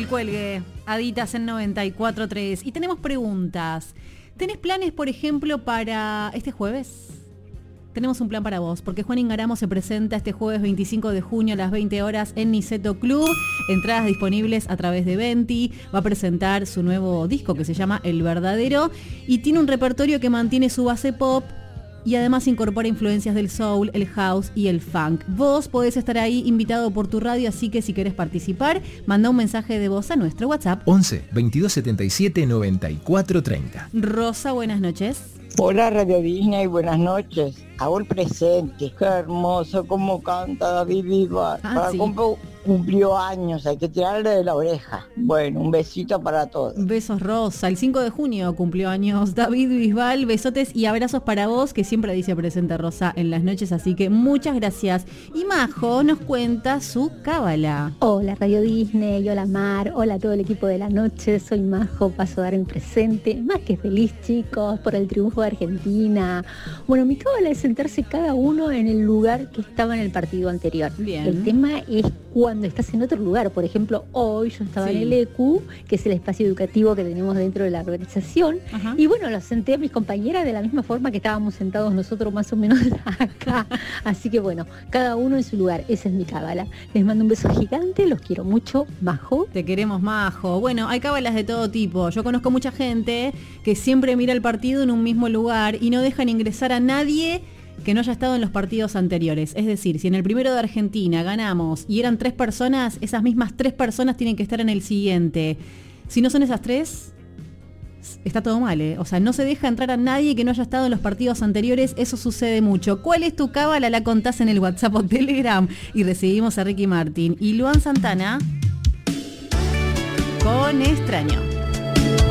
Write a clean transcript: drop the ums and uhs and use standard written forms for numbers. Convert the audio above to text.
El Cuelgue, Aditas en 94.3. Y tenemos preguntas. ¿Tenés planes, por ejemplo, para este jueves? Tenemos un plan para vos, porque Juan Ingaramo se presenta este jueves 25 de junio a las 20 horas en Niceto Club. Entradas disponibles a través de Venti. Va a presentar su nuevo disco que se llama El Verdadero. Y tiene un repertorio que mantiene su base pop y además incorpora influencias del soul, el house y el funk. Vos podés estar ahí invitado por tu radio, así que si querés participar, manda un mensaje de voz a nuestro WhatsApp. 11 22 77 94 30. Rosa, buenas noches. Hola Radio Disney, buenas noches. Hago el presente. Qué hermoso cómo canta David Bisbal. Sí. Cumplió años, hay que tirarle de la oreja. Bueno, un besito para todos. Besos, Rosa. El 5 de junio cumplió años David Bisbal. Besotes y abrazos para vos, que siempre dice presente Rosa en las noches, así que muchas gracias. Y Majo nos cuenta su cábala. Hola Radio Disney, hola Mar, hola a todo el equipo de la noche. Soy Majo, paso a dar el presente. Más que feliz, chicos, por el triunfo de Argentina. Bueno, mi cábala es sentarse cada uno en el lugar que estaba en el partido anterior. Bien. El tema es cuando estás en otro lugar. Por ejemplo, hoy yo estaba en el ECU, que es el espacio educativo que tenemos dentro de la organización. Ajá. Y bueno, los senté a mis compañeras de la misma forma que estábamos sentados nosotros más o menos acá. Así que bueno, cada uno en su lugar. Esa es mi cábala. Les mando un beso gigante, los quiero mucho. Majo. Te queremos, Majo. Bueno, hay cábalas de todo tipo. Yo conozco mucha gente que siempre mira el partido en un mismo lugar y no dejan ingresar a nadie que no haya estado en los partidos anteriores. Es decir, si en el primero de Argentina ganamos y eran 3 personas, esas mismas 3 personas tienen que estar en el siguiente. Si no son esas 3, está todo mal, ¿eh? O sea, no se deja entrar a nadie que no haya estado en los partidos anteriores. Eso sucede mucho. ¿Cuál es tu cábala? La contás en el WhatsApp o Telegram. Y recibimos a Ricky Martin y Luan Santana con Extraño.